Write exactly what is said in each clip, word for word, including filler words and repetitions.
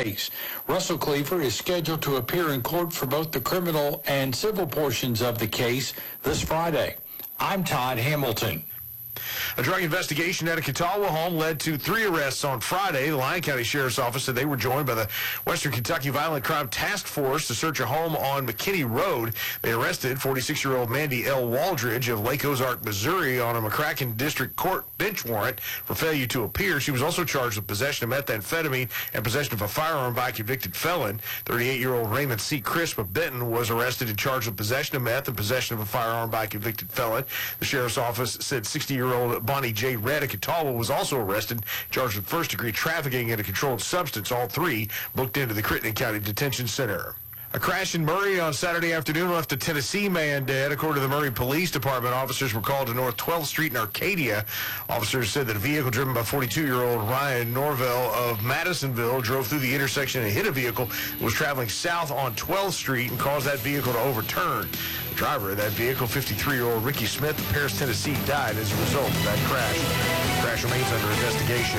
case. Russell Cleaver is scheduled to appear in court for both the criminal and civil portions of the case this Friday. I'm Todd Hamilton. A drug investigation at a Catawba home led to three arrests on Friday. The Lyon County Sheriff's Office said they were joined by the Western Kentucky Violent Crime Task Force to search a home on McKinney Road. They arrested forty-six-year-old Mandy L. Waldridge of Lake Ozark, Missouri on a McCracken District Court bench warrant for failure to appear. She was also charged with possession of methamphetamine and possession of a firearm by a convicted felon. thirty-eight-year-old Raymond C. Crisp of Benton was arrested and charged with possession of meth and possession of a firearm by a convicted felon. The Sheriff's Office said sixty-year-old Bonnie J. Redd of Catawba was also arrested, charged with first-degree trafficking in a controlled substance. All three booked into the Crittenden County Detention Center. A crash in Murray on Saturday afternoon left a Tennessee man dead. According to the Murray Police Department, officers were called to North twelfth Street in Arcadia. Officers said that a vehicle driven by forty-two-year-old Ryan Norvell of Madisonville drove through the intersection and hit a vehicle that was traveling south on twelfth Street and caused that vehicle to overturn. The driver of that vehicle, fifty-three-year-old Ricky Smith of Paris, Tennessee, died as a result of that crash. The crash remains under investigation.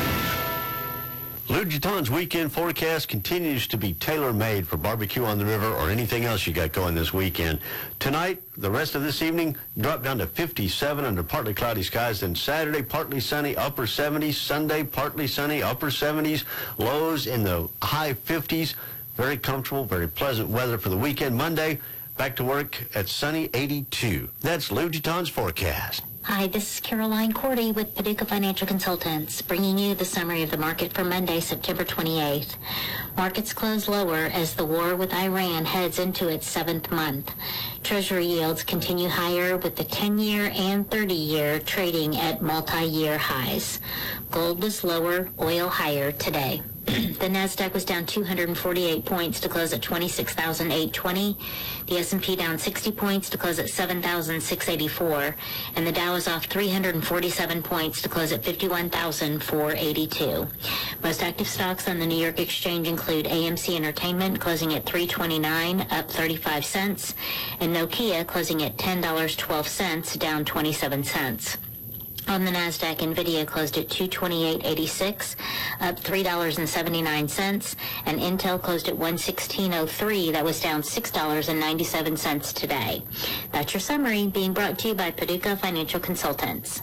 Lou Giton's weekend forecast continues to be tailor-made for barbecue on the river or anything else you got going this weekend. Tonight, the rest of this evening, drop down to fifty-seven under partly cloudy skies. Then Saturday, partly sunny, upper seventies. Sunday, partly sunny, upper seventies. Lows in the high fifties. Very comfortable, very pleasant weather for the weekend. Monday, back to work at sunny eighty-two. That's Lou Giton's forecast. Hi, this is Caroline Cordy with Paducah Financial Consultants, bringing you the summary of the market for Monday, September twenty-eighth. Markets close lower as the war with Iran heads into its seventh month. Treasury yields continue higher with the ten-year and thirty-year trading at multi-year highs. Gold is lower, oil higher today. The Nasdaq was down two hundred forty-eight points to close at twenty-six thousand eight hundred twenty. The S and P down sixty points to close at seven thousand six hundred eighty-four. And the Dow is off three hundred forty-seven points to close at fifty-one thousand four hundred eighty-two. Most active stocks on the New York Exchange include A M C Entertainment closing at three twenty-nine, up thirty-five cents, and Nokia closing at ten dollars and twelve cents, down twenty-seven cents. On the Nasdaq, Nvidia closed at two twenty-eight eighty-six, up three dollars and seventy-nine cents, and Intel closed at one sixteen oh three. That was down six dollars and ninety-seven cents today. That's your summary, being brought to you by Paducah Financial Consultants.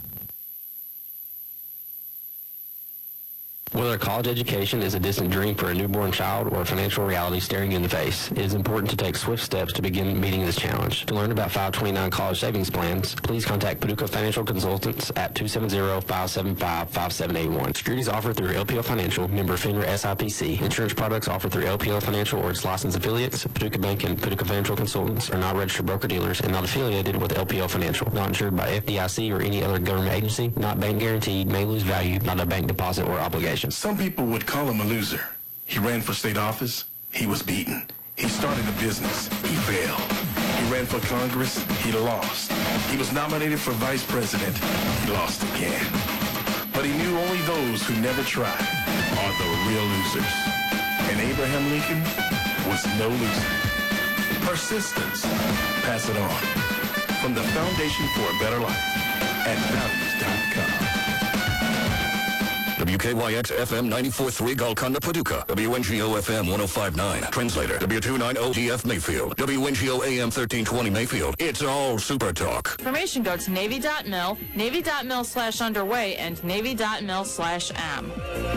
Whether a college education is a distant dream for a newborn child or a financial reality staring you in the face, it is important to take swift steps to begin meeting this challenge. To learn about five twenty-nine college savings plans, please contact Paducah Financial Consultants at two seven zero, five seven five, five seven eight one. Securities offered through L P L Financial, member FINRA S I P C. Insurance products offered through L P L Financial or its licensed affiliates. Paducah Bank and Paducah Financial Consultants are not registered broker-dealers and not affiliated with L P L Financial. Not insured by F D I C or any other government agency. Not bank guaranteed. May lose value. Not a bank deposit or obligation. Some people would call him a loser. He ran for state office. He was beaten. He started a business. He failed. He ran for Congress. He lost. He was nominated for vice president. He lost again. But he knew only those who never try are the real losers. And Abraham Lincoln was no loser. Persistence. Pass it on. From the Foundation for a Better Life at values dot com. W K Y X F M ninety-four point three Golconda, Paducah. W N G O F M one oh five point nine. Translator. W two ninety G F Mayfield. W N G O A M thirteen twenty Mayfield. It's all Super Talk. Information go to Navy dot mil, Navy dot mil slash underway, and Navy dot mil slash am.